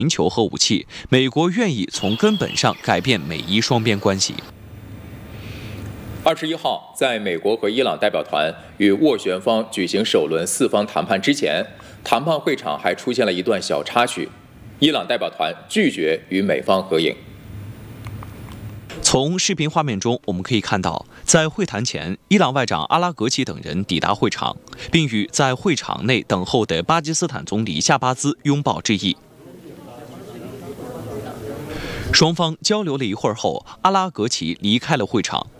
寻求核武器，美国愿意从根本上改变美伊双边关系。 21号，在美国和伊朗代表团与斡旋方举行首轮4方谈判之前，谈判会场还出现了一段小插曲，伊朗代表团拒绝与美方合影。 从视频画面中，我们可以看到，在会谈前，伊朗外长阿拉格齐等人抵达会场，并与在会场内等候的巴基斯坦总理夏巴兹拥抱致意。双方交流了一会儿后，阿拉格齐离开了会场。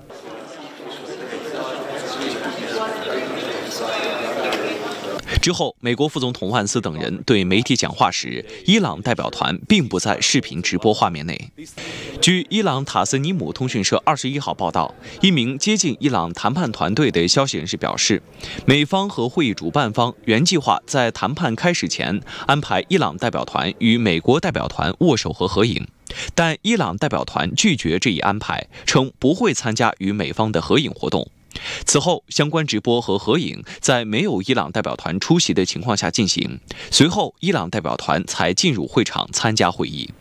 之后，美国副总统万斯等人对媒体讲话时，伊朗代表团并不在视频直播画面内。据伊朗塔斯尼姆通讯社21号报道，一名接近伊朗谈判团队的消息人士表示，美方和会议主办方原计划在谈判开始前安排伊朗代表团与美国代表团握手和合影，但伊朗代表团拒绝这一安排，称不会参加与美方的合影活动。此后，相关直播和合影在没有伊朗代表团出席的情况下进行。随后，伊朗代表团才进入会场参加会议。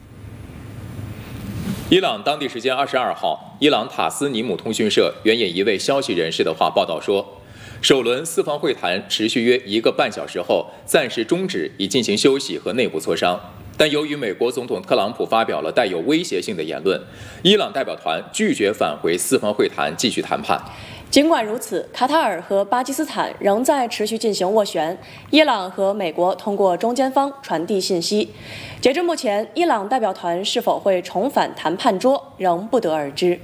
伊朗当地时间22号，伊朗塔斯尼姆通讯社援引一位消息人士的话报道说，首轮4方会谈持续约1个半小时后暂时终止，以进行休息和内部磋商。但由于美国总统特朗普发表了带有威胁性的言论，伊朗代表团拒绝返回4方会谈继续谈判。 尽管如此，卡塔尔和巴基斯坦仍在持续进行斡旋，伊朗和美国通过中间方传递信息。截至目前，伊朗代表团是否会重返谈判桌仍不得而知。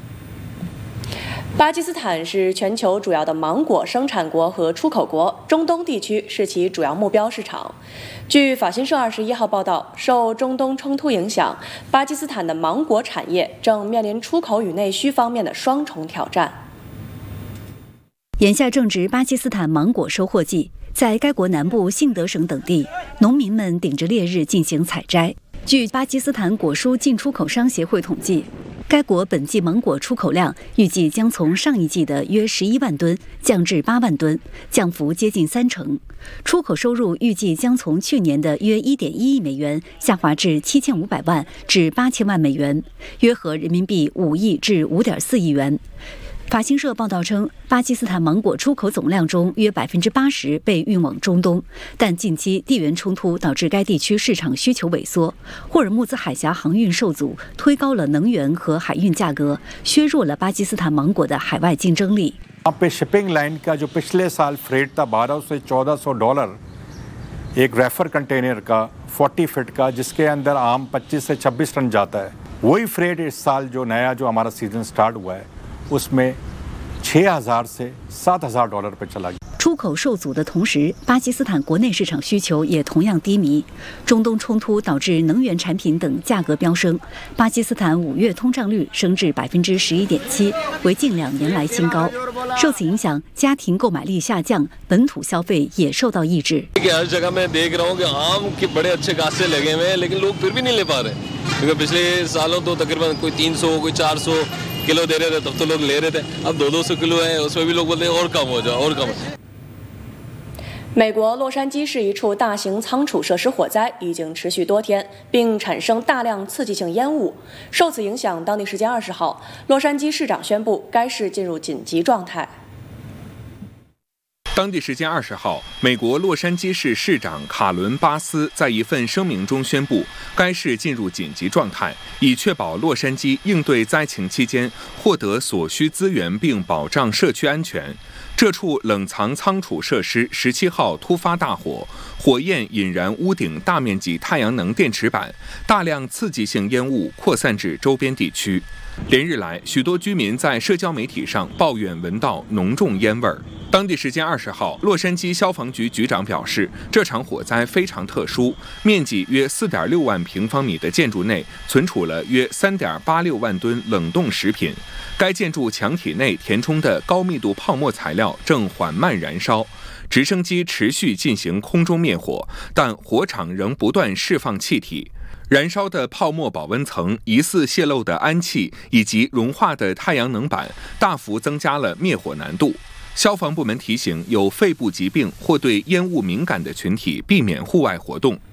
巴基斯坦是全球主要的芒果生产国和出口国，中东地区是其主要目标市场。据法新社21号报道，受中东冲突影响，巴基斯坦的芒果产业正面临出口与内需方面的双重挑战。 眼下正值巴基斯坦芒果收获季，在该国南部信德省等地，农民们顶着烈日进行采摘。据巴基斯坦果蔬进出口商协会统计，该国本季芒果出口量预计将从上一季的约11万吨降至8万吨，降幅接近30%。出口收入预计将从去年的约1.1亿美元下滑至7500万至8000万美元，约合人民币5亿至5.4亿元。法新社报道称，巴基斯坦芒果出口总量中约80%被运往中东，但近期地缘冲突导致该地区市场需求萎缩，霍尔木兹海峡航运受阻，推高了能源和海运价格，削弱了巴基斯坦芒果的海外竞争力。 यहाँ पे shipping line का जो पिछले साल फ्रेट था $1200 से $1400 एक रेफर कंटेनर का 40 फीट का, जिसके अंदर आम 25 से 26 टन जाता है, वही फ्रेट इस साल जो नया जो हमारा सीजन स्टार्ट हुआ है उसमें $6000 से $7000 पे चला गया。 出口受阻的同时，巴基斯坦国内市场需求也同样低迷。中东冲突导致能源产品等价格飙升，巴基斯坦5月通胀率升至11.7%，为近2年来新高。受此影响，家庭购买力下降，本土消费也受到抑制。 किलो दे रहे थे तब तो लोग ले रहे थे, अब 200 किलो है, उसमें भी लोग बोलते हैं और कम हो जाए और कम। 美国洛杉矶市一处大型仓储设施火灾已经持续多天，并产生大量刺激性烟雾。受此影响，当地时间20号，洛杉矶市长宣布该市进入紧急状态。 当地时间20号，美国洛杉矶市市长卡伦·巴斯在一份声明中宣布，该市进入紧急状态，以确保洛杉矶应对灾情期间获得所需资源并保障社区安全。这处冷藏仓储设施17号突发大火，火焰引燃屋顶大面积太阳能电池板，大量刺激性烟雾扩散至周边地区。连日来，许多居民在社交媒体上抱怨闻到浓重烟味儿。当地时间20号，洛杉矶消防局局长表示，这场火灾非常特殊，面积约4.6万平方米的建筑内存储了约3.86万吨冷冻食品。该建筑墙体内填充的高密度泡沫材料正缓慢燃烧，直升机持续进行空中灭火，但火场仍不断释放气体。燃烧的泡沫保温层、疑似泄漏的氨气以及融化的太阳能板，大幅增加了灭火难度。消防部门提醒有肺部疾病或对烟雾敏感的群体避免户外活动。